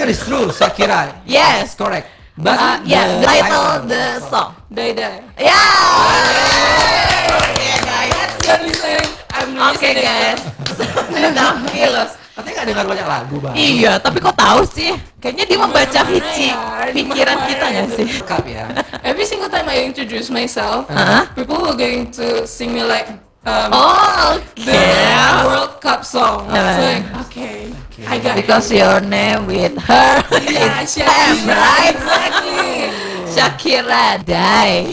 singer is true, Shakira. Yes. Correct. But yeah, the title, the song. Die Die. Yeah. Let me sing. I'm Oke guys. Gila. Katanya nggak dengar banyak lagu, Bang. Iya, tapi kok tahu sih? Kayaknya dia membaca pikiran kita nggak sih? Lengkap ya. Every single time I introduce myself, people were going to sing me like Oh, the okay. World Cup song. It's like, okay, I got Because your name with her Yeah, is Sam, Shakira, right? exactly. Shakira, die.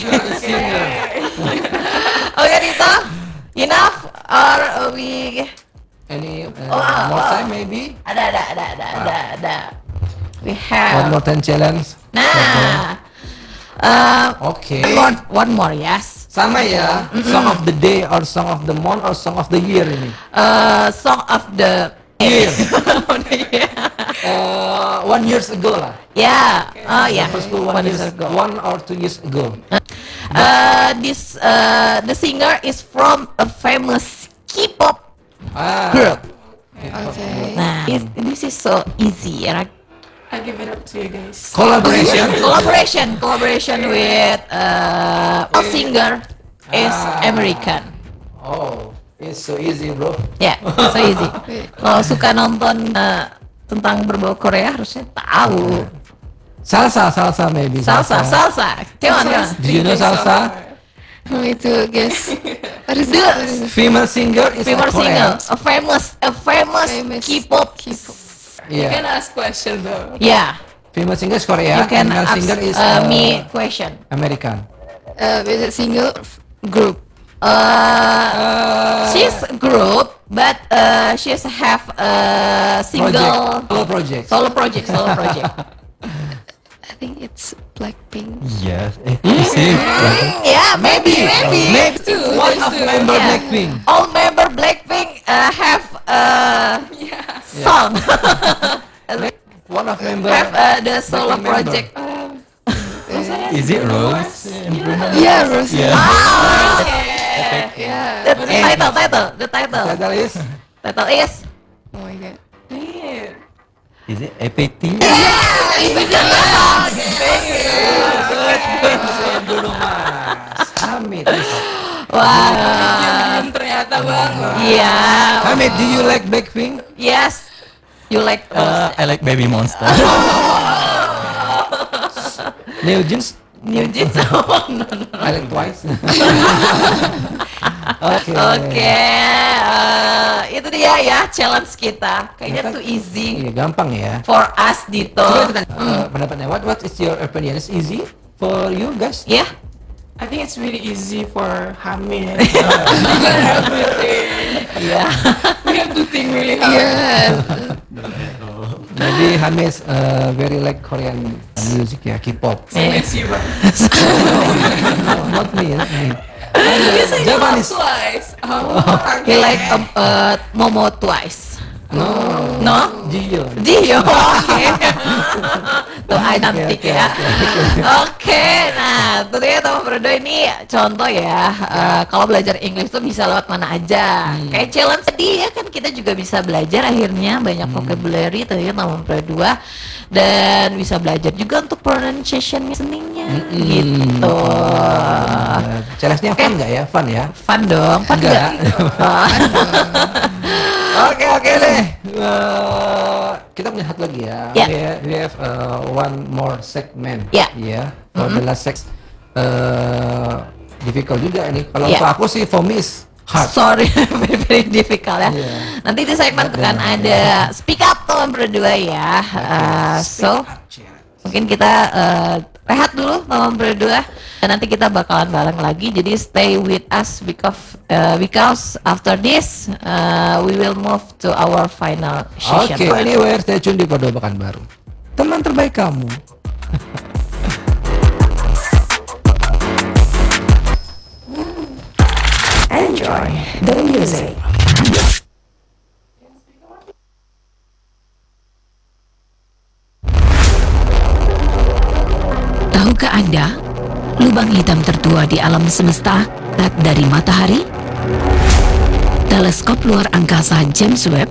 Okay, Rita, enough or we? Any more time maybe? Ada. We One have. more time challenge. Nah, Oke. one more, yes. Sama ya. Song of the day or song of the month or song of the year ini. Song of the Year. year. 1 years ago lah. Yeah. Oh yeah. First school 1 years ago. 1 or 2 years ago. This the singer is from a famous K-pop group. Okay. Nah, this is so easy, right? I give it up to you guys. Collaboration. with a singer is American. Oh, it's so easy, bro. Ya, so easy. Kalau suka nonton tentang berbau Korea harusnya tahu. Salsa maybe. Salsa. Come on. Do you know salsa? For me to guess. What is it? Female singer is Female Korean. singer, a famous K-pop. You Yeah. can ask questions though. Yeah, Female singer is Korea. you can and male ask singer is me question. American. Is it single? Group. She's a group, but she's have a single Solo project. solo project. I think it's Blackpink. Yes. See? Yeah, maybe. One of Two. member Yeah. Blackpink. All member Blackpink have a song, One of member. have the solo Blackpink member. project. Is it Rose? Yeah, Rose. Yeah. Yeah. The title Title is Oh my god. Is it APT? Bruno Mars. Hamid. Wow. Ternyata bang. Yeah. Hamid, do you like Blackpink? Yes. You like I like Baby Monster. New Jeans? New Jeans? I like Twice. Oke. Oke, itu dia ya challenge kita. Kayaknya too easy Iya, gampang ya. for us Dito. Coba kita tanya pendapatnya. What is your opinion? Is easy for you guys? Ya, I think it's really easy for Hamid. We don't have to think. iya. We have to think really hard. Maybe Hamis very like Korean music ya, K-pop. Messi bang. No, not me. Dia say Japanese. twice. He like Momo Twice. No? Jio. Dio, oke. Tuh, cantik ya. Oke, nah, tentunya teman berdua ini contoh ya. Kalau belajar English tuh bisa lewat mana aja. Kayak challenge tadi ya kan kita juga bisa belajar akhirnya banyak vocabulary tentunya teman berdua dan bisa belajar juga untuk pronunciation listening-nya gitu. Challenge-nya fun nggak ya? Fun ya? Fun dong, fun Enggak. nggak? Oke deh. Kita punya satu lagi ya. Ya. We have one more segment. Ya. Yeah. For the last sex difficult juga ini. Kalau Ya. untuk aku sih for me is hard. Sorry, very difficult ya. Iya. Nanti di segmen kan ada speak up teman berdua ya. So mungkin kita rehat dulu teman berdua dan nanti kita bakalan bareng lagi. Jadi stay with us because after this we will move to our final session. Oke, anyway, stay tune di Pada Bakan Baru. Teman terbaik kamu. Enjoy the music. Tahukah Anda, lubang hitam tertua di alam semesta dari matahari? Teleskop luar angkasa James Webb